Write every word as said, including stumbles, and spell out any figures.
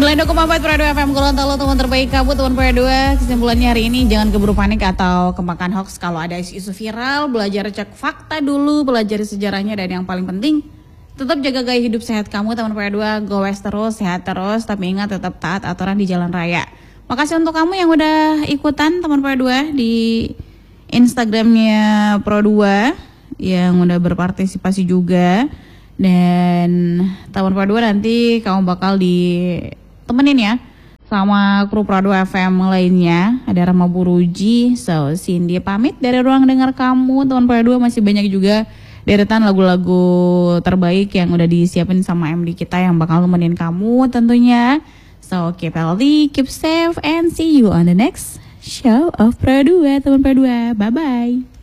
sembilan koma empat Pro dua F M Gorontalo, teman terbaik kamu, teman Pro dua. Kesimpulannya hari ini, jangan keburu panik atau kemakan hoax kalau ada isu-isu viral. Belajar cek fakta dulu, belajar sejarahnya, dan yang paling penting tetap jaga gaya hidup sehat kamu, teman Pro dua. Gowes terus, sehat terus, tapi ingat tetap taat aturan di jalan raya. Makasih untuk kamu yang udah ikutan, teman Pro dua, di Instagramnya Pro dua, yang udah berpartisipasi juga. Dan teman Pro dua, nanti kamu bakal ditemenin ya sama kru Pro dua F M lainnya. Ada Rama Buruji, so Cindy pamit dari ruang dengar kamu. Teman Pro dua, masih banyak juga deretan lagu-lagu terbaik yang udah disiapin sama M D kita yang bakal nemenin kamu tentunya. So keep healthy, keep safe, and see you on the next show of Pro dua, teman Pro dua. Bye bye.